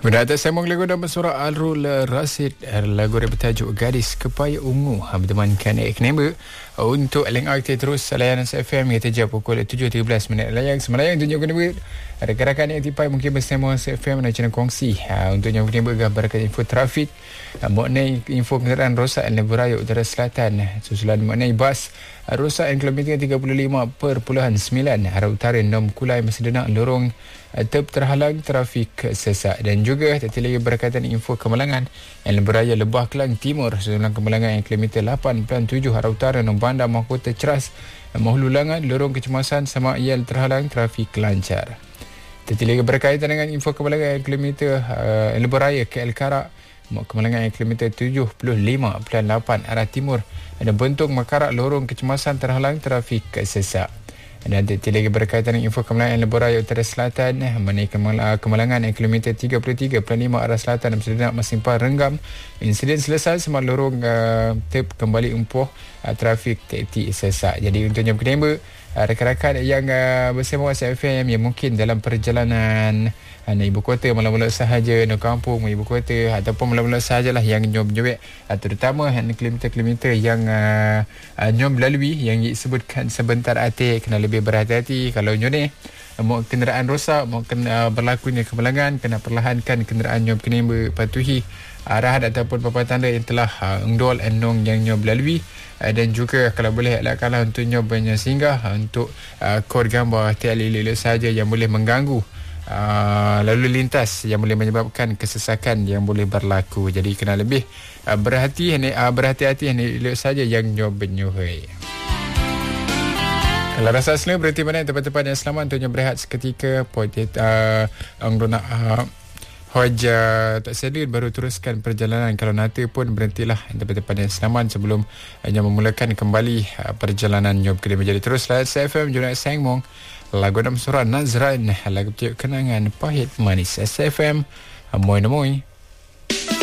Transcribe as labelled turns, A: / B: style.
A: Benda atas sembang lagu dalam suara Alrul Rasid, lagu yang bertajuk Gadis Kepaya Ungu, bertemankan Ek Nember untuk LNR kita terus layanan FM yang terjadi pukul 7.13 layang semelayang tunjuk Nember. Rakan-rakan yang tipai mungkin bersama FM dan channel kongsi untuk yang Nember gambarkan info trafik mengenai info kenderaan rosak dan lebuh raya utara selatan, susulan mengenai bas rosak yang kilometer 35.9 arah utara Nom Kulai Mesedenak lorong terhalang trafik sesak. Dan juga tertilai berkaitan info kemalangan yang beraya Lebah Kelang Timur susulan kemalangan yang kilometer 8.7 arah utara Nom Bandar Mahkota Ceras Mahlulangan lorong kecemasan sama ial terhalang trafik lancar. Tertilai berkaitan dengan info kemalangan yang kilometer yang beraya KL Karak kemalangan yang kilometer 75.8 arah timur ada bentuk Makarak lorong kecemasan terhalang trafik sesak. Dan tertilai berkaitan dengan info kemalangan yang beraya utara selatan mengenai kemalangan yang kilometer 33.5 arah selatan dan Mesedenak Masimpang Renggam insiden selesai semua lorong tip kembali umpuh trafik teksi sesak. Jadi untuk yang kedua rakan-rakan yang bersama FM yang mungkin dalam perjalanan ibu kota mula-mula sahaja nak kampung ibu kota ataupun mula-mula sahajalah yang nyom-nyobek terutama kilometer-kilometer yang nyom lalui yang disebutkan sebentar atik kena lebih berhati-hati. Kalau nyone mau kenderaan rosak mau berlakunya kemalangan kena perlahankan kenderaan nyom kena patuhi arahan ataupun papan tanda yang telah undol enong yang nyom lalui. Dan juga kalau boleh elakkanlah untuk nyobanya singgah untuk kod gambar tiada saja yang boleh mengganggu lalu lintas yang boleh menyebabkan kesesakan yang boleh berlaku. Jadi kena lebih berhati-hati elok saja yang nyob-nyohoi. Kalau rasa asli berhenti mana tempat-tempat yang selamat untuk berehat seketika nak Hoja tak sedia baru teruskan perjalanan. Kalau nanti pun berhentilah tempat-tempat yang selamat sebelum hanya memulakan kembali perjalanan nyob kena menjadi terus layan SFM Junaid Sengmong lagu dalam surah Nazran lagu kenangan pahit manis SFM Amoy Namoy.